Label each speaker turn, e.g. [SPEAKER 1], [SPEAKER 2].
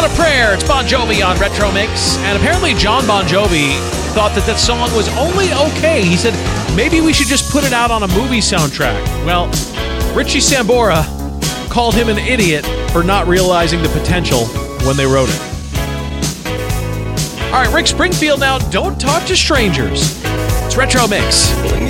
[SPEAKER 1] Not a Prayer. It's Bon Jovi on Retro Mix. And apparently John Bon Jovi thought that song was only okay. He said, maybe we should just put it out on a movie soundtrack. Well, Richie Sambora called him an idiot for not realizing the potential when they wrote it. All right, Rick Springfield now, Don't Talk to Strangers. It's Retro Mix.